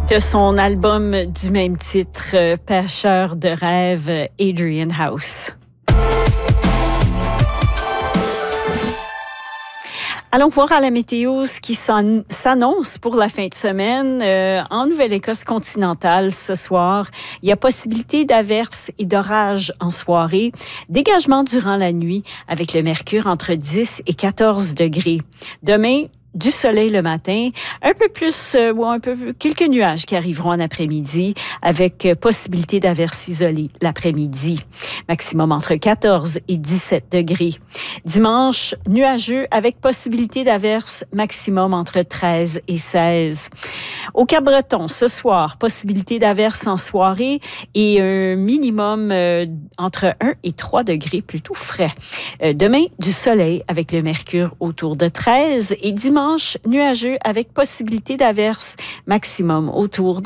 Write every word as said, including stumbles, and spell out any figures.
De son album du même titre, euh, Pêcheur de rêves, Adrian House. Allons voir à la météo ce qui s'annonce pour la fin de semaine. Euh, en Nouvelle-Écosse continentale ce soir, il y a possibilité d'averses et d'orages en soirée. Dégagement durant la nuit avec le mercure entre dix et quatorze degrés. Demain, du soleil le matin, un peu plus euh, ou un peu quelques nuages qui arriveront en après-midi avec euh, possibilité d'averses isolées l'après-midi. Maximum entre quatorze et dix-sept degrés. Dimanche, nuageux avec possibilité d'averses, maximum entre treize et seize. Au Cap-Breton, ce soir, possibilité d'averses en soirée et un minimum euh, entre un et trois degrés, plutôt frais. Euh, demain, du soleil avec le mercure autour de treize et dimanche, nuageux avec possibilité d'averses, maximum autour de